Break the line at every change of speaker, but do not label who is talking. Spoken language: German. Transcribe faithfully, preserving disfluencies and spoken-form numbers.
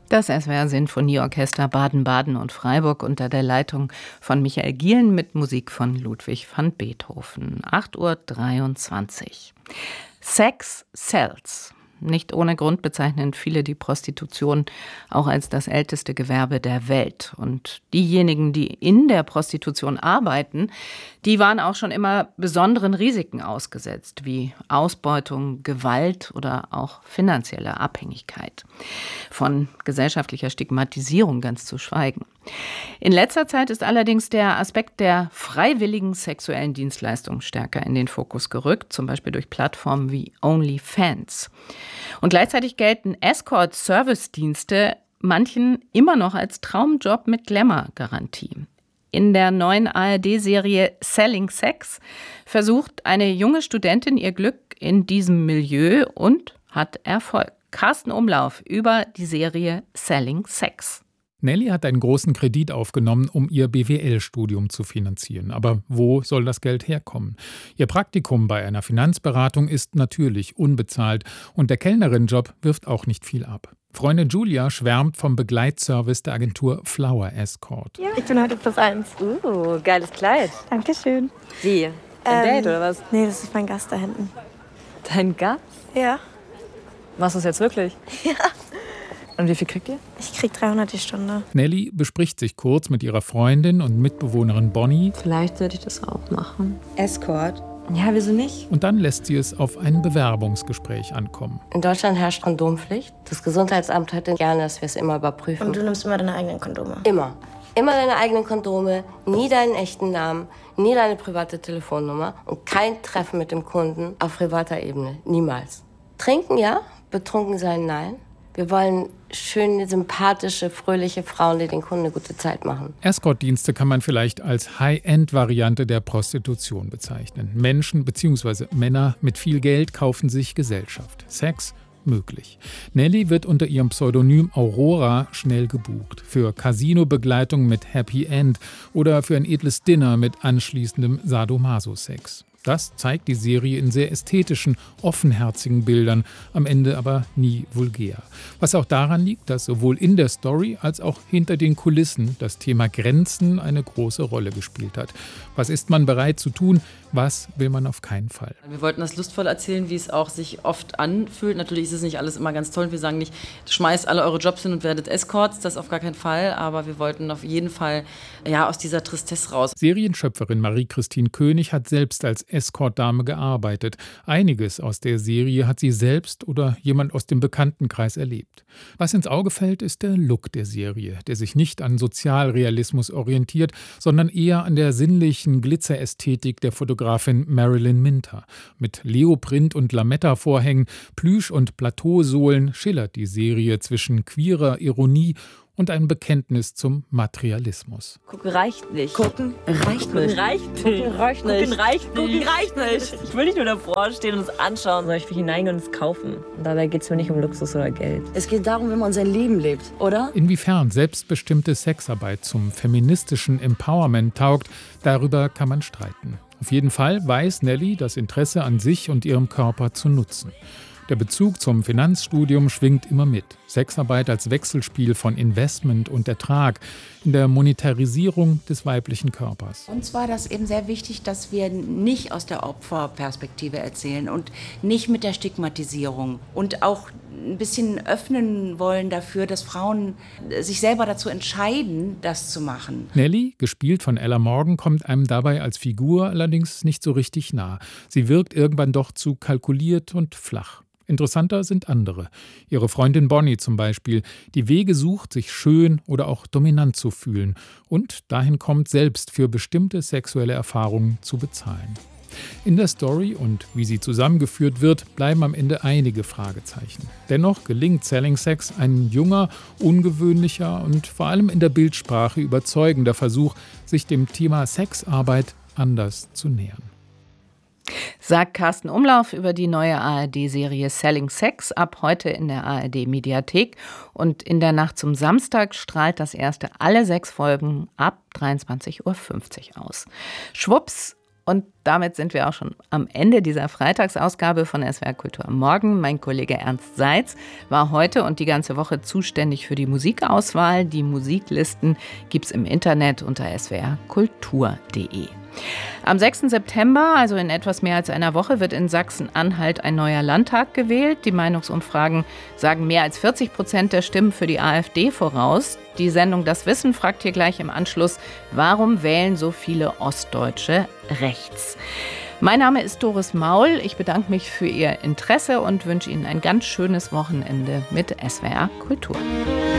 Das S W R-Sinfonieorchester Baden-Baden und Freiburg unter der Leitung von Michael Gielen mit Musik von Ludwig van Beethoven. acht Uhr dreiundzwanzig. Sex sells. Nicht ohne Grund bezeichnen viele die Prostitution auch als das älteste Gewerbe der Welt. Und diejenigen, die in der Prostitution arbeiten, die waren auch schon immer besonderen Risiken ausgesetzt, wie Ausbeutung, Gewalt oder auch finanzielle Abhängigkeit. Von gesellschaftlicher Stigmatisierung ganz zu schweigen. In letzter Zeit ist allerdings der Aspekt der freiwilligen sexuellen Dienstleistung stärker in den Fokus gerückt, zum Beispiel durch Plattformen wie OnlyFans. Und gleichzeitig gelten Escort-Service-Dienste manchen immer noch als Traumjob mit Glamour-Garantie. In der neuen A R D-Serie Selling Sex versucht eine junge Studentin ihr Glück in diesem Milieu und hat Erfolg. Carsten Umlauf über die Serie Selling Sex.
Nelly hat einen großen Kredit aufgenommen, um ihr B W L-Studium zu finanzieren. Aber wo soll das Geld herkommen? Ihr Praktikum bei einer Finanzberatung ist natürlich unbezahlt und der Kellnerin-Job wirft auch nicht viel ab. Freundin Julia schwärmt vom Begleitservice der Agentur Flower Escort.
Ja, ich bin heute plus eins.
Uh, geiles Kleid.
Dankeschön.
Wie? Ein
Ähm,
Date oder was?
Nee, das ist mein Gast da hinten.
Dein Gast?
Ja.
Machst du das jetzt wirklich?
Ja.
Und wie viel kriegt ihr?
Ich krieg dreihundert die Stunde.
Nelly bespricht sich kurz mit ihrer Freundin und Mitbewohnerin Bonnie.
Vielleicht sollte ich das auch machen.
Escort? Ja, wieso nicht?
Und dann lässt sie es auf ein Bewerbungsgespräch ankommen.
In Deutschland herrscht Kondompflicht. Das Gesundheitsamt hätte gerne, dass wir es immer überprüfen.
Und du nimmst immer deine eigenen Kondome?
Immer. Immer deine eigenen Kondome, nie deinen echten Namen, nie deine private Telefonnummer und kein Treffen mit dem Kunden auf privater Ebene. Niemals. Trinken ja, betrunken sein nein. Wir wollen schöne, sympathische, fröhliche Frauen, die den Kunden eine gute Zeit machen.
Escort-Dienste kann man vielleicht als High-End-Variante der Prostitution bezeichnen. Menschen bzw. Männer mit viel Geld kaufen sich Gesellschaft. Sex möglich. Nelly wird unter ihrem Pseudonym Aurora schnell gebucht. Für Casino-Begleitung mit Happy End oder für ein edles Dinner mit anschließendem Sadomaso-Sex. Das zeigt die Serie in sehr ästhetischen, offenherzigen Bildern, am Ende aber nie vulgär. Was auch daran liegt, dass sowohl in der Story als auch hinter den Kulissen das Thema Grenzen eine große Rolle gespielt hat. Was ist man bereit zu tun? Was will man auf keinen Fall?
Wir wollten das lustvoll erzählen, wie es auch sich oft anfühlt. Natürlich ist es nicht alles immer ganz toll. Wir sagen nicht, schmeißt alle eure Jobs hin und werdet Escorts. Das auf gar keinen Fall. Aber wir wollten auf jeden Fall ja, aus dieser Tristesse raus.
Serienschöpferin Marie-Christine König hat selbst als Escort-Dame gearbeitet. Einiges aus der Serie hat sie selbst oder jemand aus dem Bekanntenkreis erlebt. Was ins Auge fällt, ist der Look der Serie, der sich nicht an Sozialrealismus orientiert, sondern eher an der sinnlichen Glitzerästhetik der Fotografin Marilyn Minter. Mit Leoprint und Lametta-Vorhängen, Plüsch- und Plateausohlen schillert die Serie zwischen queerer Ironie und ein Bekenntnis zum Materialismus.
Gucken reicht nicht.
Gucken reicht nicht.
Reicht nicht.
Gucken reicht nicht.
Gucken reicht nicht.
Gucken reicht nicht.
Ich will nicht nur davor stehen und es anschauen, sondern ich will hineingehen und es kaufen. Und dabei geht es mir nicht um Luxus oder Geld.
Es geht darum, wie man sein Leben lebt, oder?
Inwiefern selbstbestimmte Sexarbeit zum feministischen Empowerment taugt, darüber kann man streiten. Auf jeden Fall weiß Nelly das Interesse an sich und ihrem Körper zu nutzen. Der Bezug zum Finanzstudium schwingt immer mit. Sexarbeit als Wechselspiel von Investment und Ertrag in der Monetarisierung des weiblichen Körpers.
Uns war das eben sehr wichtig, dass wir nicht aus der Opferperspektive erzählen und nicht mit der Stigmatisierung und auch ein bisschen öffnen wollen dafür, dass Frauen sich selber dazu entscheiden, das zu machen.
Nelly, gespielt von Ella Morgan, kommt einem dabei als Figur allerdings nicht so richtig nah. Sie wirkt irgendwann doch zu kalkuliert und flach. Interessanter sind andere. Ihre Freundin Bonnie zum Beispiel, die Wege sucht, sich schön oder auch dominant zu fühlen und dahin kommt, selbst für bestimmte sexuelle Erfahrungen zu bezahlen. In der Story und wie sie zusammengeführt wird, bleiben am Ende einige Fragezeichen. Dennoch gelingt Selling Sex ein junger, ungewöhnlicher und vor allem in der Bildsprache überzeugender Versuch, sich dem Thema Sexarbeit anders zu nähern.
Sagt Carsten Umlauf über die neue A R D-Serie Selling Sex, ab heute in der A R D-Mediathek. Und in der Nacht zum Samstag strahlt das erste alle sechs Folgen ab dreiundzwanzig Uhr fünfzig aus. Schwupps Und damit sind wir auch schon am Ende dieser Freitagsausgabe von S W R Kultur am Morgen. Mein Kollege Ernst Seitz war heute und die ganze Woche zuständig für die Musikauswahl. Die Musiklisten gibt's im Internet unter s w r kultur punkt d e. Am sechsten September, also in etwas mehr als einer Woche, wird in Sachsen-Anhalt ein neuer Landtag gewählt. Die Meinungsumfragen sagen mehr als vierzig Prozent der Stimmen für die AfD voraus. Die Sendung Das Wissen fragt hier gleich im Anschluss, warum wählen so viele Ostdeutsche rechts? Mein Name ist Doris Maul. Ich bedanke mich für Ihr Interesse und wünsche Ihnen ein ganz schönes Wochenende mit S W R Kultur.